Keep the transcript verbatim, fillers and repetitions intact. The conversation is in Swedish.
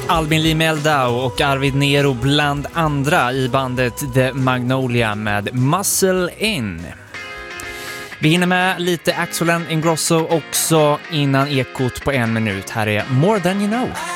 Albin Lee Meldau och Arvid Nero bland andra i bandet The Magnolia med Muscle In. Vi hinner med lite Axel Ingrosso också innan ekot på en minut. Här är More Than You Know.